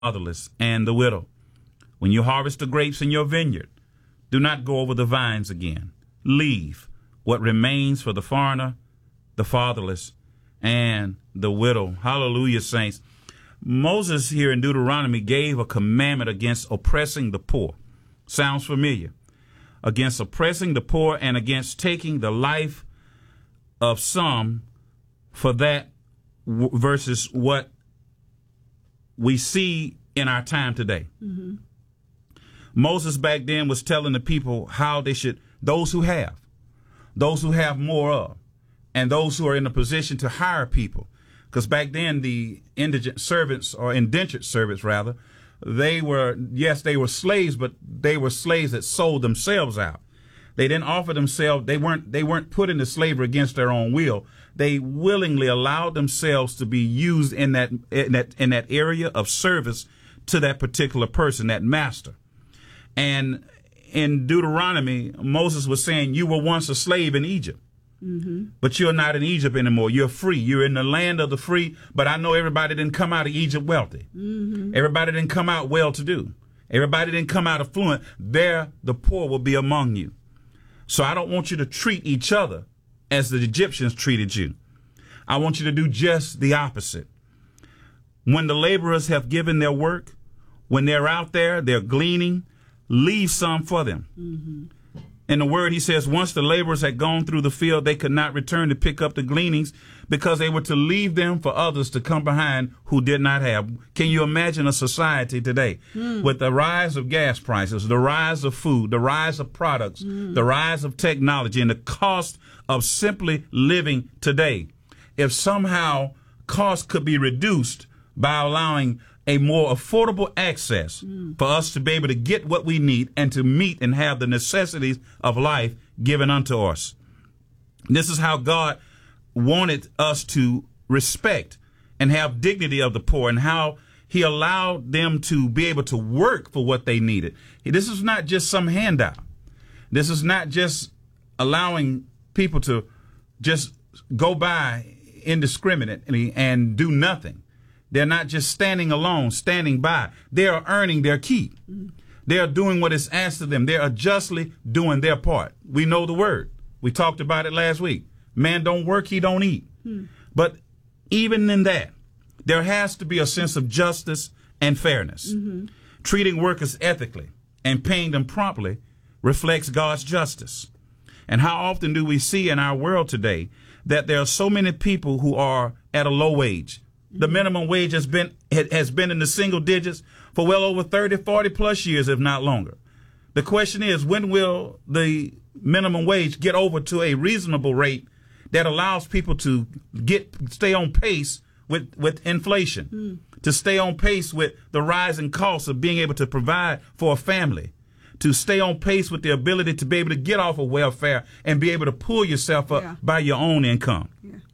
fatherless and the widow. When you harvest the grapes in your vineyard, do not go over the vines again. Leave what remains for the foreigner, the fatherless, and the widow. Hallelujah, saints. Moses here in Deuteronomy gave a commandment against oppressing the poor. Sounds familiar. Against oppressing the poor and against taking the life of some, for that versus what we see in our time today. Mm-hmm. Moses back then was telling the people how they should, those who have more of, and those who are in a position to hire people. Because back then the indigent servants, or indentured servants rather, they were slaves, but they were slaves that sold themselves out. They didn't offer themselves. They weren't put into slavery against their own will. They willingly allowed themselves to be used in that area of service to that particular person, that master. And in Deuteronomy, Moses was saying, you were once a slave in Egypt, mm-hmm. but you're not in Egypt anymore. You're free. You're in the land of the free. But I know everybody didn't come out of Egypt wealthy. Mm-hmm. Everybody didn't come out well-to-do. Everybody didn't come out affluent. There, the poor will be among you. So I don't want you to treat each other as the Egyptians treated you. I want you to do just the opposite. When the laborers have given their work, when they're out there, they're gleaning, leave some for them. Mm-hmm. In the word, he says, once the laborers had gone through the field, they could not return to pick up the gleanings because they were to leave them for others to come behind who did not have. Can you imagine a society today with the rise of gas prices, the rise of food, the rise of products, the rise of technology, and the cost of simply living today? If somehow costs could be reduced by allowing a more affordable access for us to be able to get what we need and to meet and have the necessities of life given unto us. This is how God wanted us to respect and have dignity of the poor, and how he allowed them to be able to work for what they needed. This is not just some handout. This is not just allowing people to just go by indiscriminately and do nothing. They're not just standing alone, standing by. They are earning their keep. They are doing what is asked of them. They are justly doing their part. We know the word. We talked about it last week. Man don't work, he don't eat. But even in that, there has to be a sense of justice and fairness. Treating workers ethically and paying them promptly reflects God's justice. And how often do we see in our world today that there are so many people who are at a low wage? The minimum wage has been in the single digits for well over 30, 40 plus years, if not longer. The question is, when will the minimum wage get over to a reasonable rate that allows people to stay on pace with inflation, to stay on pace with the rising costs of being able to provide for a family, to stay on pace with the ability to be able to get off of welfare and be able to pull yourself up by your own income?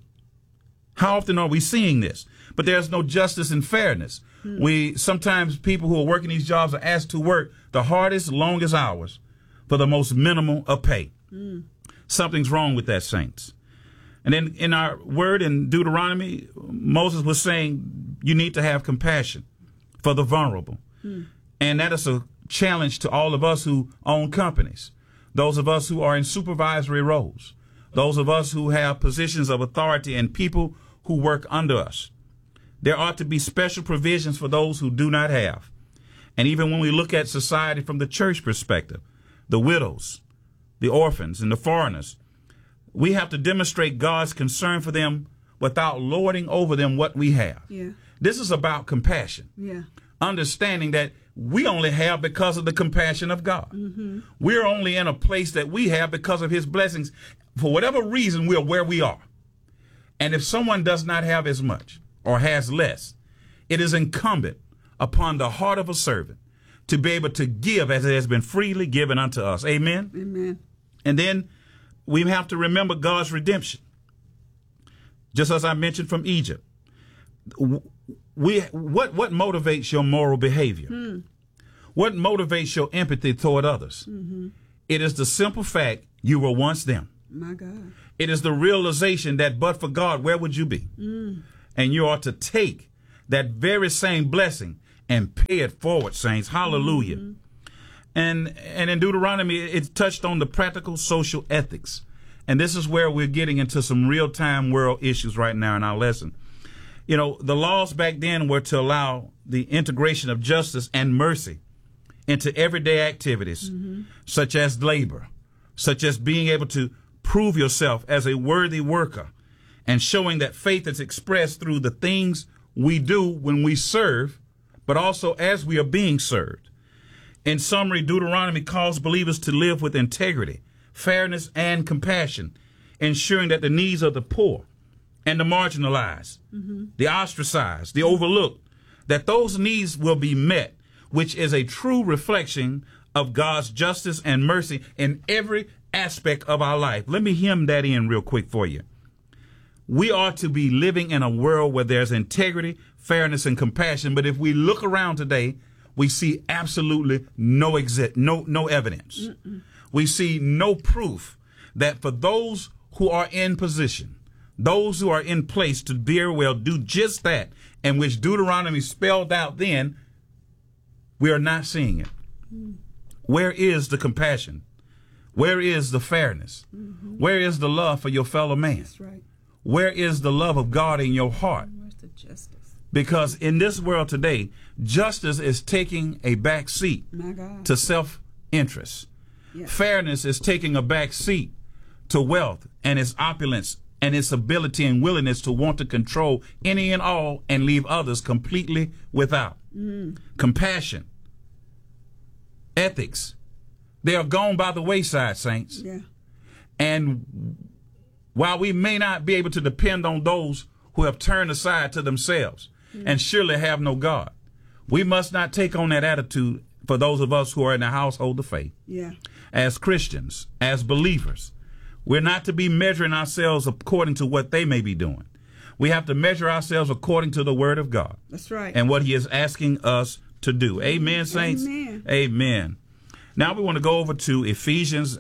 How often are we seeing this? But there's no justice and fairness. Sometimes people who are working these jobs are asked to work the hardest, longest hours for the most minimal of pay. Something's wrong with that, saints. And then in our word in Deuteronomy, Moses was saying you need to have compassion for the vulnerable. And that is a challenge to all of us who own companies, those of us who are in supervisory roles, those of us who have positions of authority and people who work under us. There ought to be special provisions for those who do not have. And even when we look at society from the church perspective, the widows, the orphans, and the foreigners, we have to demonstrate God's concern for them without lording over them what we have. This is about compassion. Understanding that we only have because of the compassion of God. We're only in a place that we have because of his blessings. For whatever reason, we're where we are. And if someone does not have as much or has less, it is incumbent upon the heart of a servant to be able to give as it has been freely given unto us. Amen? Amen. And then we have to remember God's redemption. Just as I mentioned from Egypt. What motivates your moral behavior? What motivates your empathy toward others? It is the simple fact you were once them. My God. It is the realization that but for God, where would you be? And you are to take that very same blessing and pay it forward, saints. Hallelujah. Mm-hmm. And in Deuteronomy, it touched on the practical social ethics. And this is where we're getting into some real-time world issues right now in our lesson. You know, the laws back then were to allow the integration of justice and mercy into everyday activities, such as labor, such as being able to prove yourself as a worthy worker, and showing that faith is expressed through the things we do when we serve, but also as we are being served. In summary, Deuteronomy calls believers to live with integrity, fairness, and compassion, ensuring that the needs of the poor and the marginalized, the ostracized, the overlooked, that those needs will be met, which is a true reflection of God's justice and mercy in every aspect of our life. Let me hem that in real quick for you. We are to be living in a world where there's integrity, fairness, and compassion. But if we look around today, we see absolutely no evidence. We see no proof that for those who are in position, those who are in place to very well do just that, and which Deuteronomy spelled out then, we are not seeing it. Where is the compassion? Where is the fairness? Where is the love for your fellow man? That's right. Where is the love of God in your heart? Where's the justice? Because in this world today, justice is taking a back seat to self-interest. Yes. Fairness is taking a back seat to wealth and its opulence and its ability and willingness to want to control any and all and leave others completely without. Compassion, ethics, they are gone by the wayside, saints. Yeah. And while we may not be able to depend on those who have turned aside to themselves and surely have no God, we must not take on that attitude for those of us who are in the household of faith. Yeah. As Christians, as believers, we're not to be measuring ourselves according to what they may be doing. We have to measure ourselves according to the word of God. That's right. And what he is asking us to do. Amen, saints? Amen. Amen. Now we want to go over to Ephesians,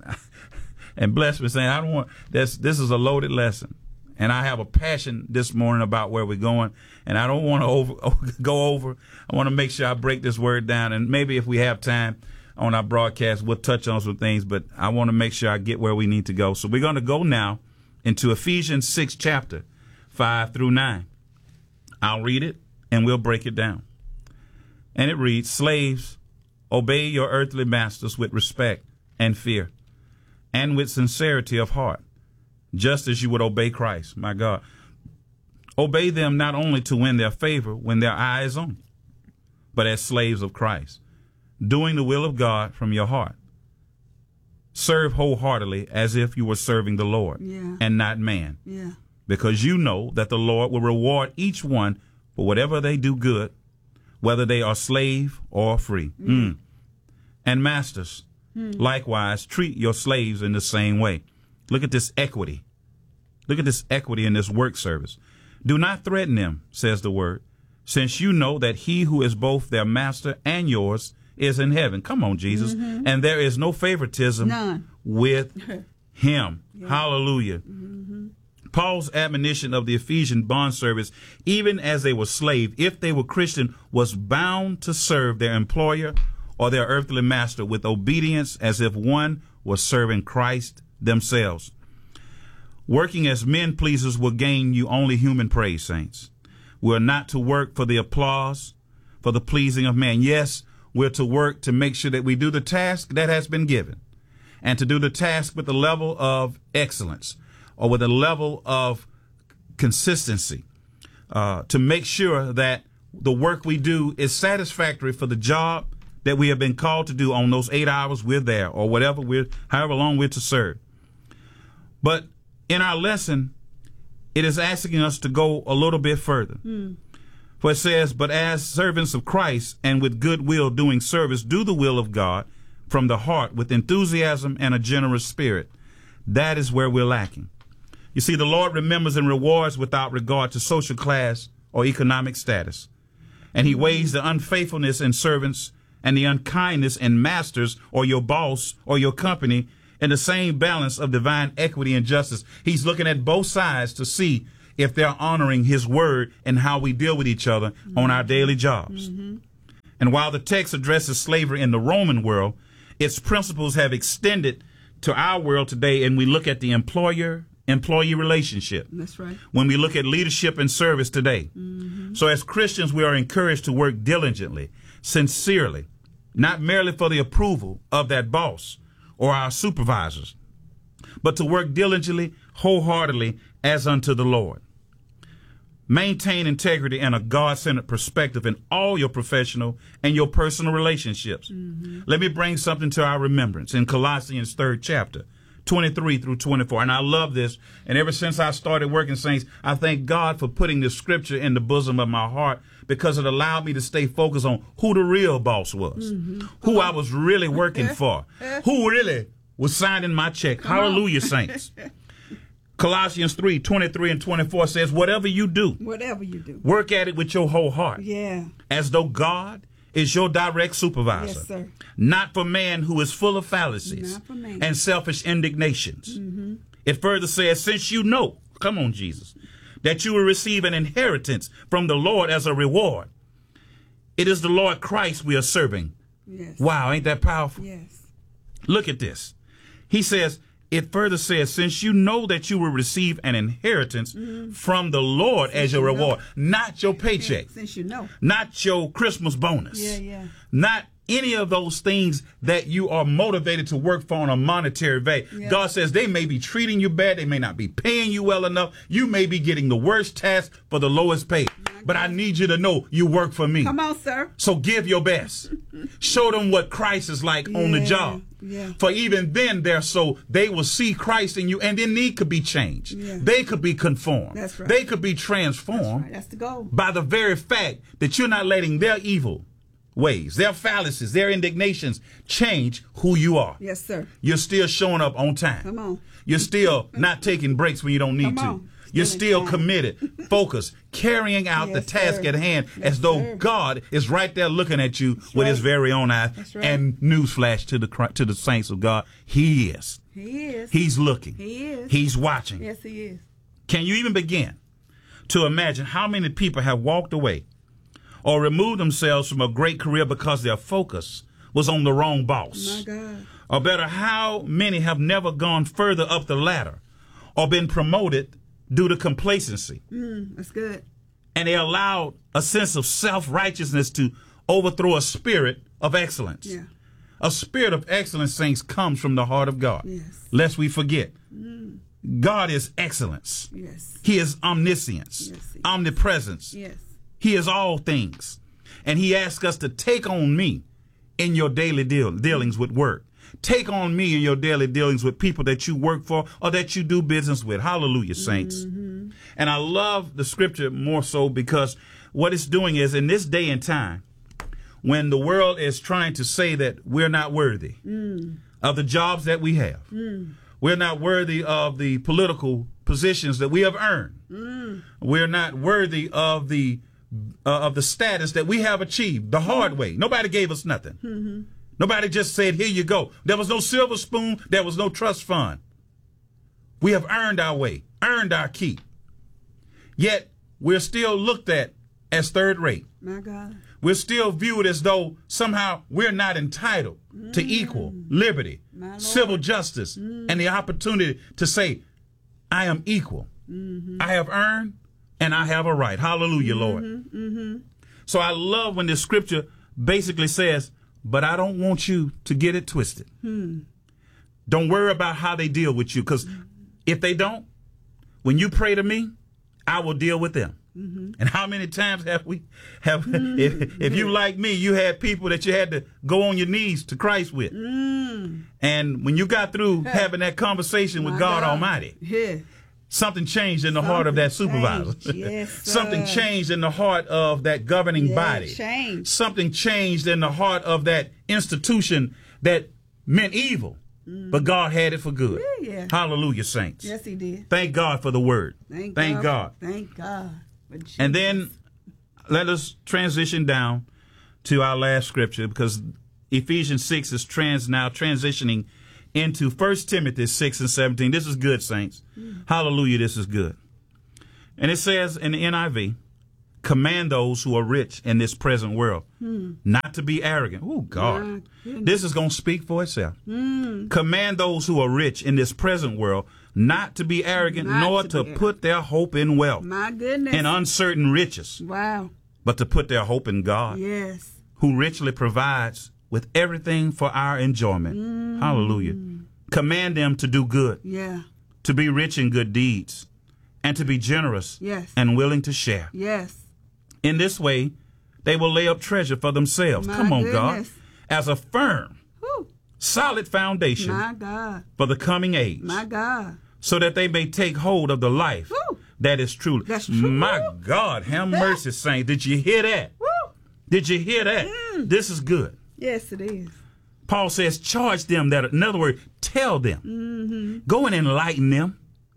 and bless me, saying, I don't want this is a loaded lesson. And I have a passion this morning about where we're going. And I don't want to go over. I want to make sure I break this word down. And maybe if we have time on our broadcast, we'll touch on some things. But I want to make sure I get where we need to go. So we're going to go now into Ephesians 6 chapter 5 through 9. I'll read it and we'll break it down. And it reads, slaves, obey your earthly masters with respect and fear and with sincerity of heart, just as you would obey Christ, my God. Obey them not only to win their favor when their eye is on you, but as slaves of Christ, doing the will of God from your heart. Serve wholeheartedly as if you were serving the Lord and not man, because you know that the Lord will reward each one for whatever they do good, whether they are slave or free. And masters, likewise, treat your slaves in the same way. Look at this equity. Look at this equity in this work service. Do not threaten them, says the word, since you know that he who is both their master and yours is in heaven. Come on, Jesus. And there is no favoritism with him. Hallelujah. Paul's admonition of the Ephesian bondservants, even as they were slaves, if they were Christian, was bound to serve their employer or their earthly master with obedience as if one was serving Christ themselves. Working as men pleasers will gain you only human praise, saints. We're not to work for the applause, for the pleasing of man. Yes, we're to work to make sure that we do the task that has been given, and to do the task with a level of excellence or with a level of consistency, to make sure that the work we do is satisfactory for the job that we have been called to do on those 8 hours we're there, or however long we're to serve. But in our lesson, it is asking us to go a little bit further. For it says, but as servants of Christ and with good will doing service, do the will of God from the heart with enthusiasm and a generous spirit. That is where we're lacking. You see, the Lord remembers and rewards without regard to social class or economic status. And he weighs the unfaithfulness in servants and the unkindness in masters or your boss or your company in the same balance of divine equity and justice. He's looking at both sides to see if they're honoring his word and how we deal with each other on our daily jobs. And while the text addresses slavery in the Roman world, its principles have extended to our world today, and we look at the employer-employee relationship. That's right. When we look at leadership and service today. So as Christians, we are encouraged to work diligently, sincerely, not merely for the approval of that boss or our supervisors, but to work diligently, wholeheartedly, as unto the Lord. Maintain integrity and a God-centered perspective in all your professional and your personal relationships. Let me bring something to our remembrance in Colossians 3rd chapter, 23 through 24. And I love this. And ever since I started working, saints, I thank God for putting this scripture in the bosom of my heart, because it allowed me to stay focused on who the real boss was, who I was really working for, who really was signing my check. Hallelujah, saints. Colossians 3, 23 and 24 says, whatever you do, work at it with your whole heart, as though God is your direct supervisor, Yes, sir. not for man who is full of fallacies and selfish indignations. It further says, since you know, come on, Jesus, that you will receive an inheritance from the Lord as a reward. It is the Lord Christ we are serving. Yes. Wow, ain't that powerful? Yes. Look at this. He says, it further says, since you know that you will receive an inheritance from the Lord as your reward, not your paycheck, Since you know. not your Christmas bonus, not any of those things that you are motivated to work for on a monetary value. God says they may be treating you bad. They may not be paying you well enough. You may be getting the worst task for the lowest pay. But I need you to know you work for me. Come on, sir. So give your best. Show them what Christ is like on the job. For even then they will see Christ in you, and their need could be changed. They could be conformed. That's right. They could be transformed. That's the goal. By the very fact that you're not letting their evil ways, their fallacies, their indignations change who you are. Yes, sir. You're still showing up on time. Come on. You're still not taking breaks when you don't need to. You're still committed, focused, carrying out the task at hand as though God is right there looking at you with his very own eyes. And newsflash to the saints of God, he is. He is. He's looking. He is. He's watching. Yes, he is. Can you even begin to imagine how many people have walked away or removed themselves from a great career because their focus was on the wrong boss? My God. Or better, how many have never gone further up the ladder or been promoted due to complacency? That's good. And they allowed a sense of self-righteousness to overthrow a spirit of excellence. A spirit of excellence, saints, comes from the heart of God. Lest we forget. God is excellence. He is omniscience, omnipresence. He is all things. And he asks us to take on me in your daily dealings with work. Take on me in your daily dealings with people that you work for or that you do business with. Hallelujah, saints. And I love the scripture more so because what it's doing is, in this day and time, when the world is trying to say that we're not worthy of the jobs that we have, we're not worthy of the political positions that we have earned, we're not worthy of the status that we have achieved the hard way. Nobody gave us nothing. Nobody just said, here you go. There was no silver spoon. There was no trust fund. We have earned our way, earned our keep. Yet we're still looked at as third rate. My God. We're still viewed as though somehow we're not entitled to equal liberty, civil justice, and the opportunity to say, I am equal. I have earned and I have a right. Hallelujah, Lord. So I love when this scripture basically says, but I don't want you to get it twisted. Don't worry about how they deal with you, because if they don't, when you pray to me, I will deal with them. And how many times have if you like me, you had people that you had to go on your knees to Christ with. And when you got through having that conversation with God Almighty, something changed in the heart of that supervisor. Something changed in the heart of that governing body. Something changed in the heart of that institution that meant evil. But God had it for good. Hallelujah, saints. Yes, he did. Thank God for the word. Thank God. Thank God. And then let us transition down to our last scripture, because Ephesians 6 is now transitioning into 1 Timothy 6 and 17. This is good, saints. Hallelujah, this is good. And it says in the NIV, command those who are rich in this present world not to be arrogant. Oh, God. This is going to speak for itself. Command those who are rich in this present world not to be arrogant, nor to put their hope in wealth. My goodness. And uncertain riches. Wow. But to put their hope in God. Yes. Who richly provides with everything for our enjoyment. Hallelujah. Command them to do good. Yeah. To be rich in good deeds. And to be generous. Yes. And willing to share. Yes. In this way, they will lay up treasure for themselves. My Come on, goodness. God. As a firm, solid foundation My God. for the coming age. My God. So that they may take hold of the life that is true. That's true. My God, have mercy, saints. Did you hear that? Did you hear that? This is good. Yes, it is. Paul says, charge them that, in other words, tell them. Go and enlighten them.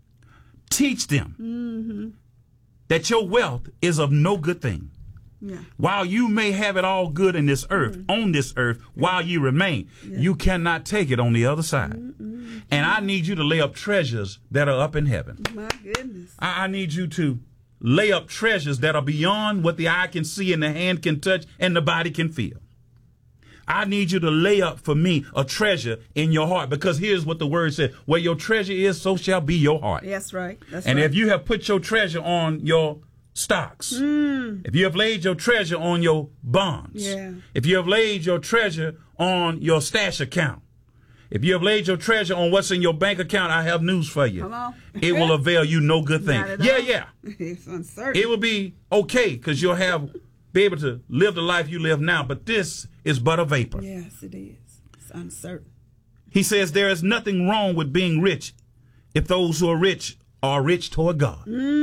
Teach them that your wealth is of no good thing. Yeah. While you may have it all good in this earth, on this earth, while you remain, you cannot take it on the other side. And I need you to lay up treasures that are up in heaven. My goodness. I need you to lay up treasures that are beyond what the eye can see and the hand can touch and the body can feel. I need you to lay up for me a treasure in your heart, because here's what the word said. Where your treasure is, so shall be your heart. That's right. That's and right. if you have put your treasure on your stocks, if you have laid your treasure on your bonds, if you have laid your treasure on your stash account, if you have laid your treasure on what's in your bank account, I have news for you. It will avail you no good thing. Yeah. It's uncertain. It will be okay, because you'll be able to live the life you live now, but this is but a vapor. Yes, it is. It's uncertain. He says there is nothing wrong with being rich if those who are rich toward God.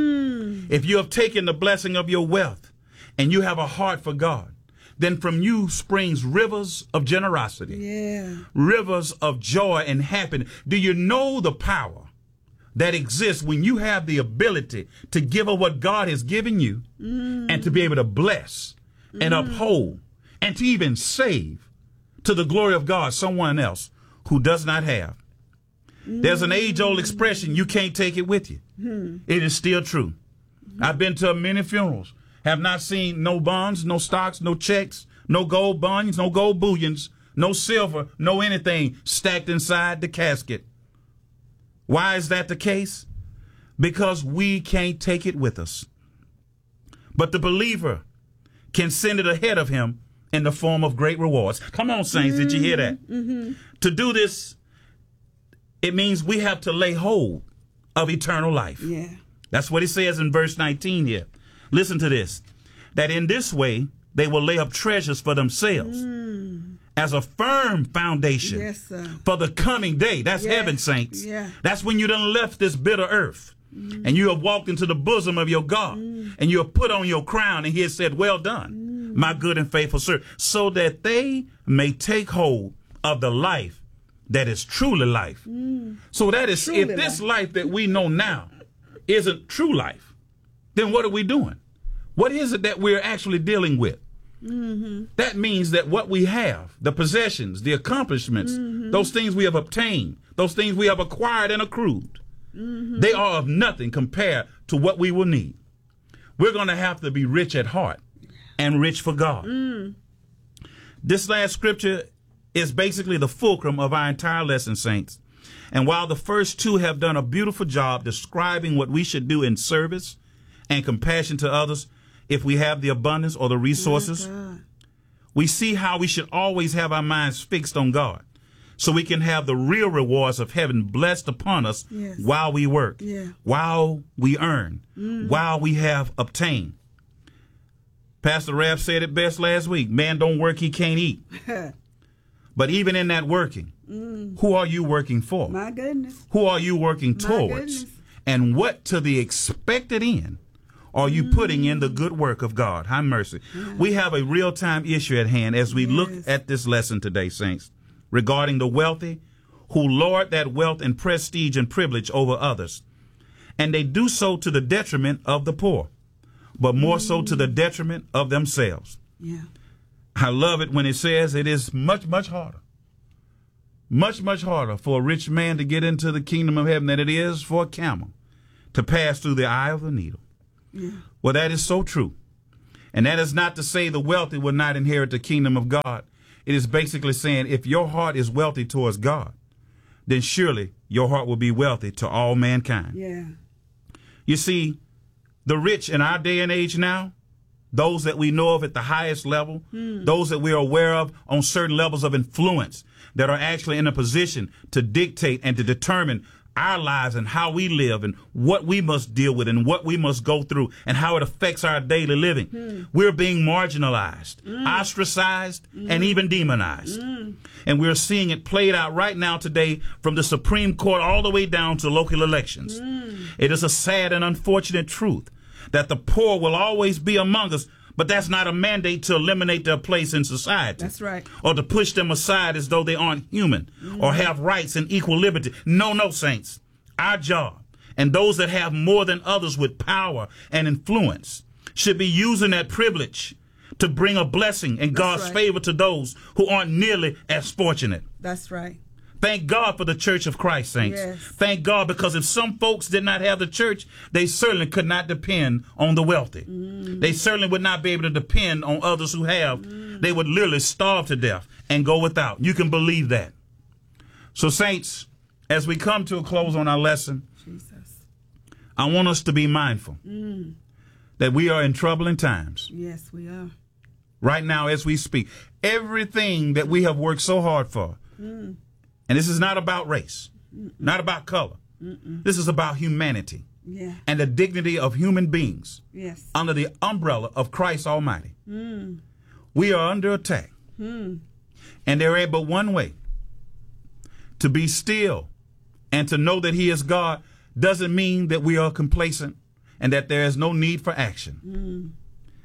If you have taken the blessing of your wealth and you have a heart for God, then from you springs rivers of generosity, rivers of joy and happiness. Do you know the power that exists when you have the ability to give of what God has given you and to be able to bless and uphold and to even save to the glory of God someone else who does not have? There's an age-old expression, you can't take it with you. It is still true. I've been to many funerals, have not seen no bonds, no stocks, no checks, no gold bonds, no gold bullions, no silver, no anything stacked inside the casket. Why is that the case? Because we can't take it with us. But the believer can send it ahead of him in the form of great rewards. Come on, saints, did you hear that? To do this, it means we have to lay hold of eternal life. That's what it says in verse 19 here. Listen to this. That in this way, they will lay up treasures for themselves as a firm foundation for the coming day. That's heaven, saints. That's when you done left this bitter earth and you have walked into the bosom of your God and you have put on your crown, and he has said, well done, my good and faithful servant, so that they may take hold of the life that is truly life. So that is, truly, if this life that we know now isn't true life, then what are we doing? What is it that we're actually dealing with? That means that what we have, the possessions, the accomplishments, those things we have obtained, those things we have acquired and accrued, they are of nothing compared to what we will need. We're going to have to be rich at heart and rich for God. This last scripture is basically the fulcrum of our entire lesson, saints. And while the first two have done a beautiful job describing what we should do in service and compassion to others, if we have the abundance or the resources, we see how we should always have our minds fixed on God so we can have the real rewards of heaven blessed upon us while we work, while we earn, while we have obtained. Pastor Raff said it best last week. Man don't work, he can't eat. But even in that working, who are you working for? My goodness. Who are you working towards? And what to the expected end are you putting in the good work of God? Have mercy. We have a real-time issue at hand as we look at this lesson today, saints, regarding the wealthy who lord that wealth and prestige and privilege over others. And they do so to the detriment of the poor, but more so to the detriment of themselves. I love it when it says it is much, much harder for a rich man to get into the kingdom of heaven than it is for a camel to pass through the eye of a needle. Well, that is so true. And that is not to say the wealthy will not inherit the kingdom of God. It is basically saying if your heart is wealthy towards God, then surely your heart will be wealthy to all mankind. Yeah. You see, the rich in our day and age now, those that we know of at the highest level, those that we are aware of on certain levels of influence that are actually in a position to dictate and to determine our lives and how we live and what we must deal with and what we must go through and how it affects our daily living. We're being marginalized, ostracized, and even demonized. And we're seeing it played out right now today from the Supreme Court all the way down to local elections. It is a sad and unfortunate truth that the poor will always be among us, but that's not a mandate to eliminate their place in society. That's right. Or to push them aside as though they aren't human or have rights and equal liberty. No, saints. Our job and those that have more than others with power and influence should be using that privilege to bring a blessing and God's favor to those who aren't nearly as fortunate. That's right. Thank God for the Church of Christ, saints. Yes. Thank God, because if some folks did not have the church, they certainly could not depend on the wealthy. They certainly would not be able to depend on others who have. They would literally starve to death and go without. You can believe that. So, saints, as we come to a close on our lesson, Jesus. I want us to be mindful that we are in troubling times. Yes, we are. Right now, as we speak, everything that we have worked so hard for, and this is not about race, not about color. This is about humanity and the dignity of human beings under the umbrella of Christ Almighty. We are under attack. And there ain't but one way: to be still and to know that He is God. Doesn't mean that we are complacent and that there is no need for action.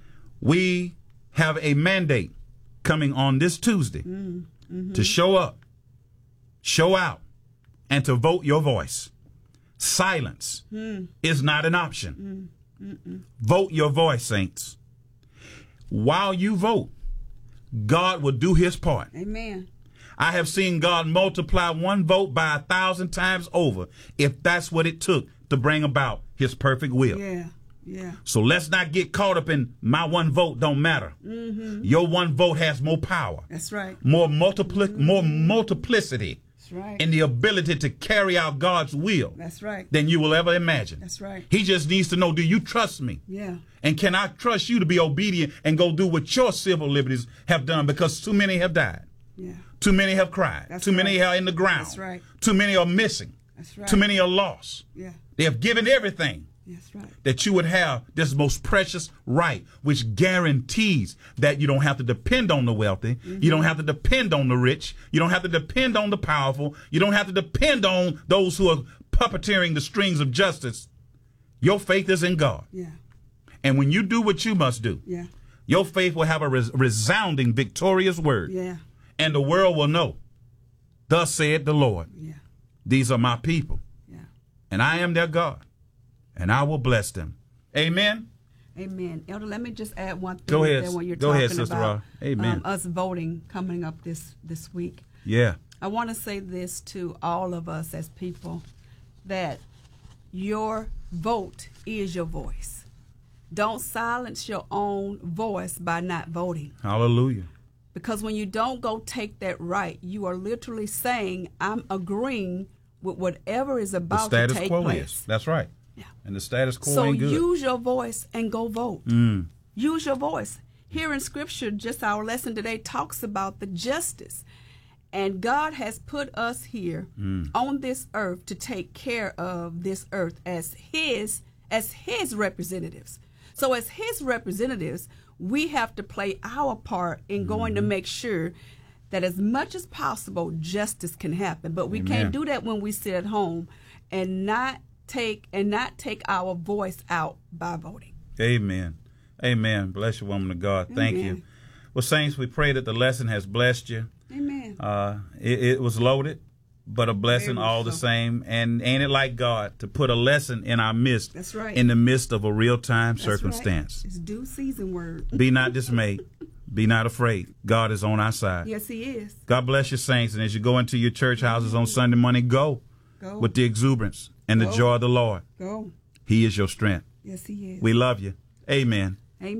We have a mandate coming on this Tuesday to show up, show out, and to vote your voice. Silence is not an option. Vote your voice, saints. While you vote, God will do His part. Amen. I have seen God multiply one vote by 1,000 times over if that's what it took to bring about His perfect will. Yeah. So let's not get caught up in my one vote don't matter. Your one vote has more power. That's right. More multiplicity. That's right. And the ability to carry out God's will. That's right. Than you will ever imagine. That's right. He just needs to know, do you trust me? Yeah. And can I trust you to be obedient and go do what your civil liberties have done? Because too many have died. Yeah. Too many have cried. That's too many right. are in the ground. That's right. Too many are missing. That's right. Too many are lost. Yeah. They have given everything. That's right. That you would have this most precious right, which guarantees that you don't have to depend on the wealthy. You don't have to depend on the rich. You don't have to depend on the powerful. You don't have to depend on those who are puppeteering the strings of justice. Your faith is in God. Yeah. And when you do what you must do, your faith will have a resounding, victorious word. Yeah. And the world will know, thus saith the Lord. Yeah. These are my people. Yeah. And I am their God. And I will bless them. Amen. Amen. Elder, let me just add one thing. Go ahead. There when you're Go talking ahead, Sister about Ra. Amen. us voting coming up this week. Yeah. I want to say this to all of us as people, that your vote is your voice. Don't silence your own voice by not voting. Hallelujah. Because when you don't go take that right, you are literally saying, I'm agreeing with whatever is about to take place. That's right. Yeah. And the status quo So ain't good. use your voice and go vote. Use your voice. Here in Scripture, just our lesson today talks about the justice. And God has put us here on this earth to take care of this earth as his representatives. So as his representatives, we have to play our part in going to make sure that as much as possible, justice can happen. But we can't do that when we sit at home and not take our voice out by voting. Amen. Amen. Bless you, woman of God. Thank you. Well, saints, we pray that the lesson has blessed you. Amen. It was loaded, but a blessing all the same. And ain't it like God to put a lesson in our midst? That's right. In the midst of a real-time That's circumstance. Right. It's due season word. Be not dismayed. Be not afraid. God is on our side. Yes, he is. God bless you, saints. And as you go into your church houses on Sunday morning, go with the exuberance and the joy of the Lord. Go. He is your strength. Yes, he is. We love you. Amen.